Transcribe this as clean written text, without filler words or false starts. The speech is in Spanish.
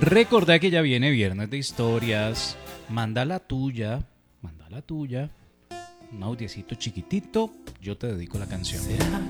Recordá que ya viene Viernes de Historias. Manda la tuya. Manda la tuya. Un audiecito chiquitito. Yo te dedico la canción. ¿Será